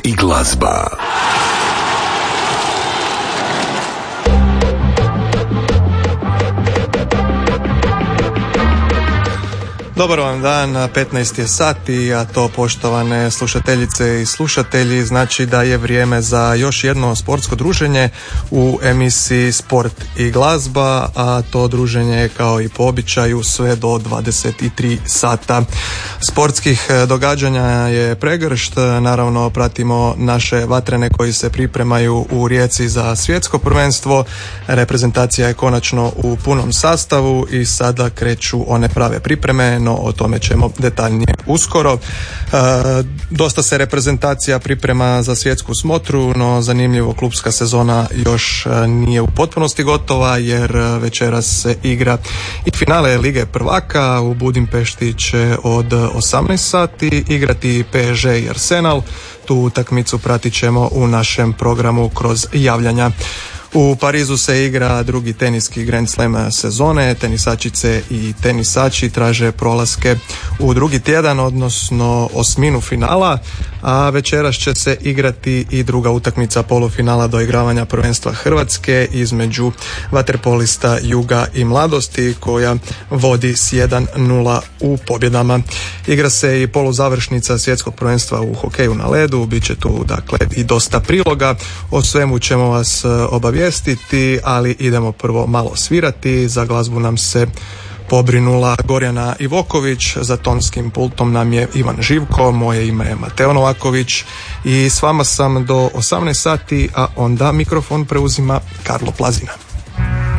i glazba. Dobar vam dan, 15 je sati, a to, poštovane slušateljice i slušatelji, znači da je vrijeme za još jedno sportsko druženje u emisiji Sport i glazba, a to druženje je kao i po običaju sve do 23 sata. Sportskih događanja je pregršt, naravno pratimo naše vatrene koji se pripremaju u Rijeci za svjetsko prvenstvo. Reprezentacija je konačno u punom sastavu i sada kreću one prave pripreme, no o tome ćemo detaljnije uskoro. Dosta se reprezentacija priprema za svjetsku smotru, no zanimljivo, klupska sezona još nije u potpunosti gotova, jer večeras se igra i finale Lige prvaka. U Budimpešti će od 18 sati igrati PSG i Arsenal. Tu utakmicu pratit ćemo u našem programu kroz javljanja. U Parizu se igra drugi teniski Grand Slam sezone. Tenisačice i tenisači traže prolaske u drugi tjedan, odnosno osminu finala, a večeras će se igrati i druga utakmica polufinala doigravanja prvenstva Hrvatske između vaterpolista Juga i Mladosti, koja vodi s 1-0 u pobjedama. Igra se i poluzavršnica svjetskog prvenstva u hokeju na ledu. Biće tu dakle i dosta priloga. O svemu ćemo vas obavijestiti, ali idemo prvo malo svirati. Za glazbu nam se pobrinula Gorjana Ivoković, za tonskim pultom nam je Ivan Živko, moje ime je Mateo Novaković i s vama sam do 18 sati, a onda mikrofon preuzima Karlo Plazina.